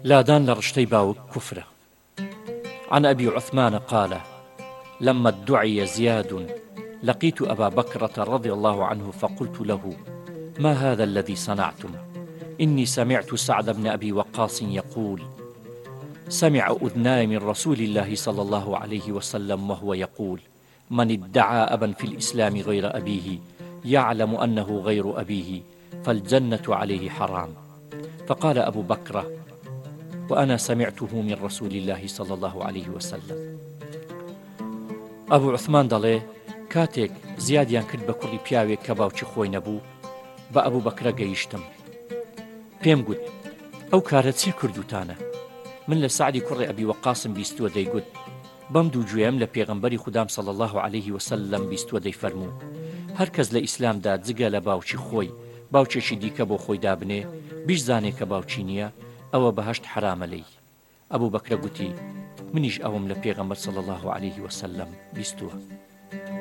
لادان لرشتي باوك كفرة. عن أبي عثمان قال: لما ادعي زياد لقيت أبا بكرة رضي الله عنه فقلت له: ما هذا الذي صنعتم؟ إني سمعت سعد بن أبي وقاص يقول: سمع أذناي من رسول الله صلى الله عليه وسلم وهو يقول: من ادعى أبا في الإسلام غير أبيه يعلم أنه غير أبيه فالجنة عليه حرام. فقال أبو بكر: وأنا سمعته من رسول الله صلى الله عليه وسلم. أبو عثمان دەڵێ کاتێک زیادیان کرد بە کوڕی پیاوێک کە باوکی خۆی نەبوو، بە ئەبوو بەکرە گەیشتم. پێم گوت: ئەو کارە چی کردوتانە؟ من لە سعدی کوڕی ئەبی وەقاسم بیستووە دەیگوت: بەم دوو گوێم لە پێغەمبەری خودام صلی الله عليه وسلم بیستووە دەیفەرموو: هەر کەس لە ئیسلامدا جگە لە باوکی خۆی باوکێکی دیکە بۆ خۆی دابنێ بیشزانێ کە باوکی نییە، ئەوە بەهەشت حرامە لێی. ئەبوو بەکرە گوتی: منیش ئەوم لە پێغەمبەر صلی الله عليه وسلم بیستووە.